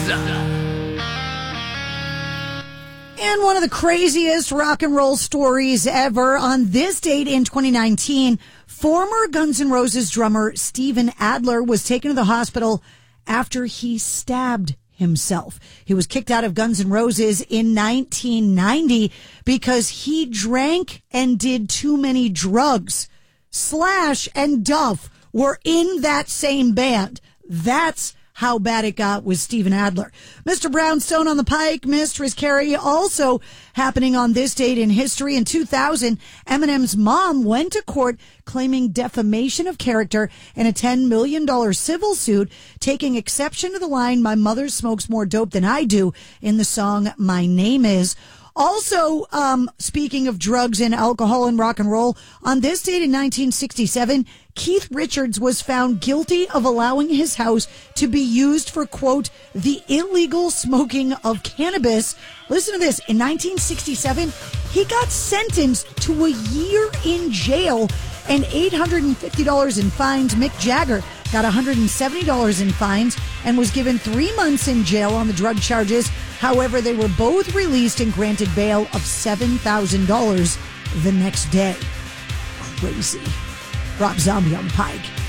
And one of the craziest rock and roll stories ever. On this date in 2019, former Guns N' Roses drummer Steven Adler was taken to the hospital after he stabbed himself. He was kicked out of Guns N' Roses in 1990 because he drank and did too many drugs. Slash and Duff were in that same band. That's how bad it got with Steven Adler. Mr. Brownstone on the Pike, Mistress Carrie, also happening on this date in history. In 2000, Eminem's mom went to court claiming defamation of character in a $10 million civil suit, taking exception to the line, "My mother smokes more dope than I do," in the song My Name Is. Also, speaking of drugs and alcohol and rock and roll, on this date in 1967, Keith Richards was found guilty of allowing his house to be used for, quote, the illegal smoking of cannabis. Listen to this. In 1967, he got sentenced to a year in jail and $850 in fines. Mick Jagger got $170 in fines and was given 3 months in jail on the drug charges. However, they were both released and granted bail of $7,000 the next day. Crazy. Rob Zombie on the Pike.